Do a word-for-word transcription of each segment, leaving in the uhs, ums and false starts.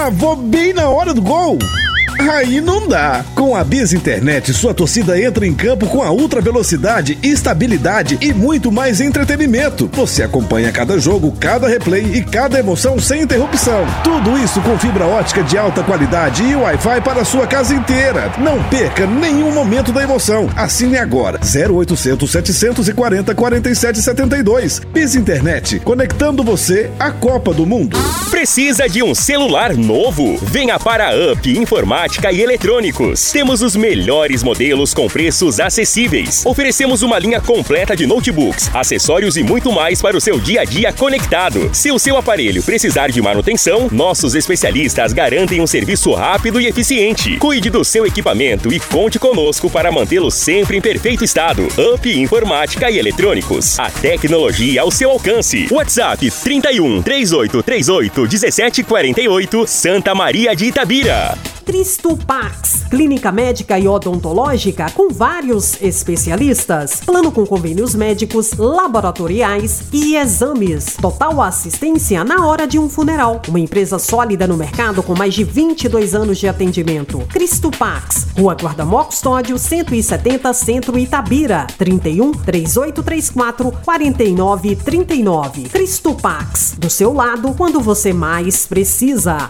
Travou bem na hora do gol. Aí não dá. Com a Biz Internet, sua torcida entra em campo com a ultra velocidade, estabilidade e muito mais entretenimento. Você acompanha cada jogo, cada replay e cada emoção sem interrupção. Tudo isso com fibra ótica de alta qualidade e Wi-Fi para a sua casa inteira. Não perca nenhum momento da emoção. Assine agora. zero oitocentos, setecentos e quarenta, quarenta e sete setenta e dois. Biz Internet, conectando você à Copa do Mundo. Precisa de um celular novo? Venha para a Up Informática e Eletrônicos. Temos os melhores modelos com preços acessíveis. Oferecemos uma linha completa de notebooks, acessórios e muito mais para o seu dia a dia conectado. Se o seu aparelho precisar de manutenção, nossos especialistas garantem um serviço rápido e eficiente. Cuide do seu equipamento e conte conosco para mantê-lo sempre em perfeito estado. Up Informática e Eletrônicos. A tecnologia ao seu alcance. WhatsApp trinta e um, trinta e oito, trinta e oito, dezessete quarenta e oito, Santa Maria de Itabira. Cristopax, clínica médica e odontológica com vários especialistas, plano com convênios médicos, laboratoriais e exames. Total assistência na hora de um funeral. Uma empresa sólida no mercado com mais de vinte e dois anos de atendimento. Cristopax, Rua Guardamó Custódio, cento e setenta, Centro Itabira. trinta e um, trinta e oito, trinta e quatro, quarenta e nove, trinta e nove. Cristopax, do seu lado quando você mais precisa.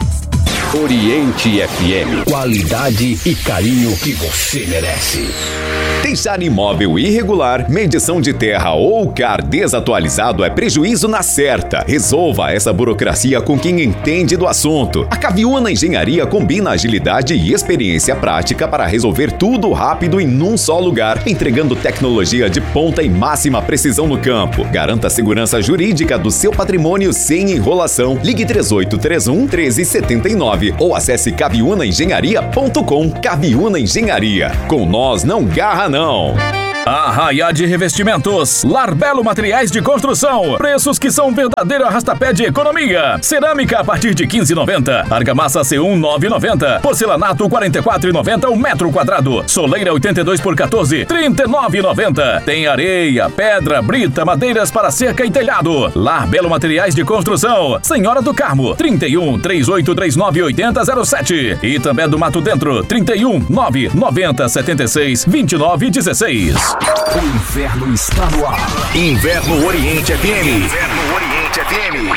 Oriente F M. Qualidade e carinho que você merece. Deixar imóvel irregular, medição de terra ou C A R desatualizado é prejuízo na certa. Resolva essa burocracia com quem entende do assunto. A Caviúna Engenharia combina agilidade e experiência prática para resolver tudo rápido em num só lugar, entregando tecnologia de ponta e máxima precisão no campo. Garanta a segurança jurídica do seu patrimônio sem enrolação. Ligue três oito três um, um três sete nove ou acesse caviúna engenharia ponto com. Caviúna Engenharia. Com nós não garra não. Arraiá de Revestimentos, Larbelo Materiais de Construção, preços que são um verdadeiro arrastapé de economia. Cerâmica a partir de quinze reais e noventa centavos, argamassa C um nove reais e noventa centavos, porcelanato quarenta e quatro reais e noventa centavos o metro quadrado, soleira oitenta e dois por quatorze, trinta e nove reais e noventa centavos. Tem areia, pedra, brita, madeiras para cerca e telhado. Larbelo Materiais de Construção, Senhora do Carmo, trinta e um, trinta e oito, trinta e nove, oitenta zero sete. E também do Mato Dentro, trinta e um, nove, noventa, setenta e seis, vinte e nove, dezesseis. O inverno está no ar. Inverno Oriente F M. Inverno Oriente F M.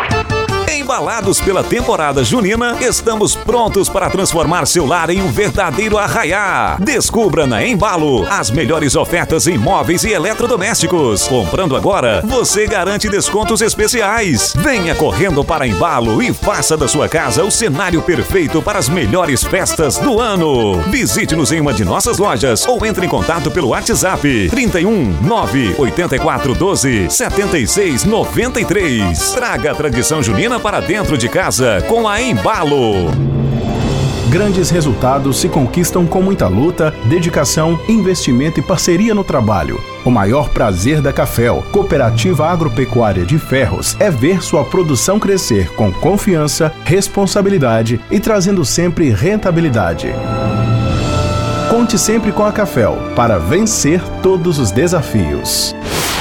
Embalados pela temporada junina, estamos prontos para transformar seu lar em um verdadeiro arraiá. Descubra na Embalo as melhores ofertas em móveis e eletrodomésticos. Comprando agora, você garante descontos especiais. Venha correndo para Embalo e faça da sua casa o cenário perfeito para as melhores festas do ano. Visite-nos em uma de nossas lojas ou entre em contato pelo WhatsApp trinta e um, nove, oitenta e quatro, doze, setenta e seis, noventa e três. Traga a tradição junina para dentro de casa com a Embalo. Grandes resultados se conquistam com muita luta, dedicação, investimento e parceria no trabalho. O maior prazer da Cafel, Cooperativa Agropecuária de Ferros, é ver sua produção crescer com confiança, responsabilidade e trazendo sempre rentabilidade. Conte sempre com a Cafel para vencer todos os desafios.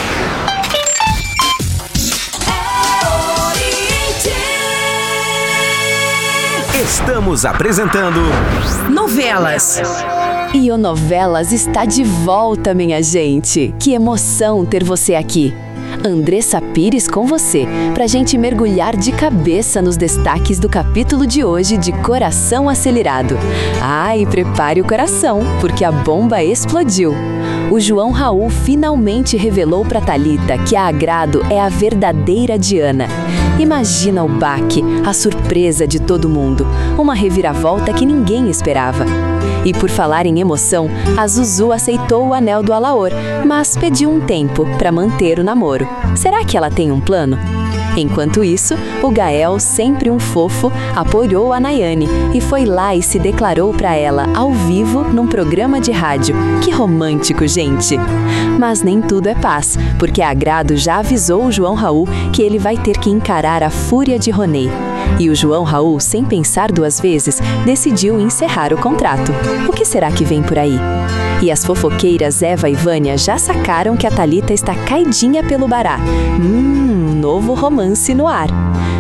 Estamos apresentando Novelas. E o Novelas está de volta, minha gente. Que emoção ter você aqui. Andressa Pires com você, pra gente mergulhar de cabeça nos destaques do capítulo de hoje de Coração Acelerado. Ah, e prepare o coração, porque a bomba explodiu. O João Raul finalmente revelou pra Thalita que a Agrado é a verdadeira Diana. Imagina o baque, a surpresa de todo mundo, uma reviravolta que ninguém esperava. E por falar em emoção, a Zuzu aceitou o anel do Alaor, mas pediu um tempo para manter o namoro. Será que ela tem um plano? Enquanto isso, o Gael, sempre um fofo, apoiou a Nayane e foi lá e se declarou para ela ao vivo num programa de rádio. Que romântico, gente! Mas nem tudo é paz, porque a Agrado já avisou o João Raul que ele vai ter que encarar a fúria de Ronei. E o João Raul, sem pensar duas vezes, decidiu encerrar o contrato. O que será que vem por aí? E as fofoqueiras Eva e Vânia já sacaram que a Thalita está caidinha pelo Bará. Hum, um novo romance no ar.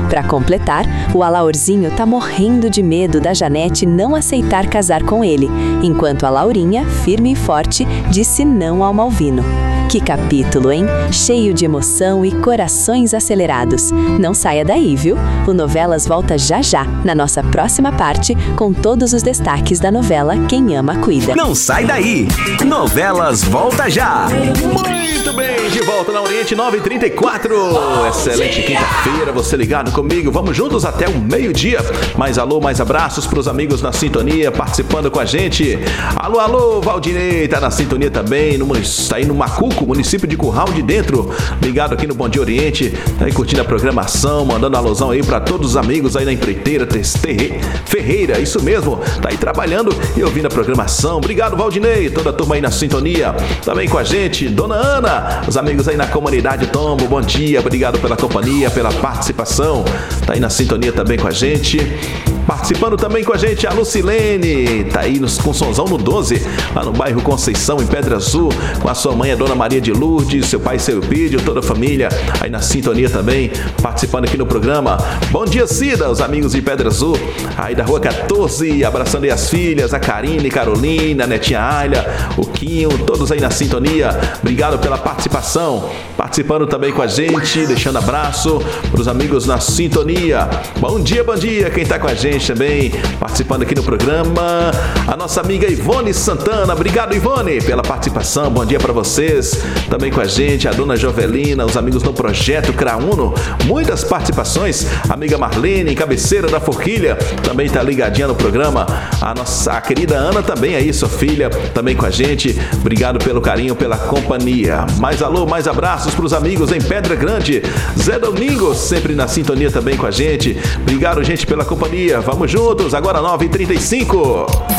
Pra completar, o Alaorzinho tá morrendo de medo da Janete não aceitar casar com ele, enquanto a Laurinha, firme e forte, disse não ao Malvino. Que capítulo, hein? Cheio de emoção e corações acelerados. Não saia daí, viu? O Novelas volta já já, na nossa próxima parte, com todos os destaques da novela Quem Ama Cuida. Não sai daí! Novelas volta já! Muito bem, de volta na Oriente nove e trinta e quatro. Excelente quinta-feira, você ligado comigo. Vamos juntos até o meio-dia. Mais alô, mais abraços pros amigos na sintonia, participando com a gente. Alô, alô, Valdinei, tá na sintonia também, no, tá aí no Macuco, município de Curral de Dentro, ligado aqui no Bom Dia Oriente, tá aí curtindo a programação, mandando alusão aí pra todos os amigos aí na empreiteira Terre... Ferreira, isso mesmo, tá aí trabalhando e ouvindo a programação. Obrigado, Valdinei, toda a turma aí na sintonia, também com a gente, Dona Ana, os amigos aí na comunidade Tombo, bom dia, obrigado pela companhia, pela participação, tá aí na sintonia também com a gente. Participando também com a gente a Lucilene, tá aí nos, com Sonzão no doze, lá no bairro Conceição, em Pedra Azul, com a sua mãe, a Dona Maria de Lourdes, seu pai, seu Eupídio, toda a família aí na sintonia também, participando aqui no programa. Bom dia, Cida, os amigos de Pedra Azul, aí da Rua quatorze, abraçando aí as filhas, a Karine, Carolina, a Netinha Ayla, o Quinho, todos aí na sintonia. Obrigado pela participação, participando também com a gente, deixando abraço para os amigos na sintonia. Bom dia, bom dia, quem tá com a gente também, participando aqui no programa, a nossa amiga Ivone Santana. Obrigado, Ivone, pela participação, bom dia para vocês, também com a gente, a Dona Jovelina, os amigos no Projeto Crauno, muitas participações, a amiga Marlene, cabeceira da Forquilha, também tá ligadinha no programa, a nossa a querida Ana também aí, sua filha, também com a gente, obrigado pelo carinho, pela companhia. Mais alô, mais abraços pros amigos em Pedra Grande, Zé Domingos, sempre na sintonia também com a gente, obrigado, gente, pela companhia. Vamos juntos, agora nove e trinta e cinco.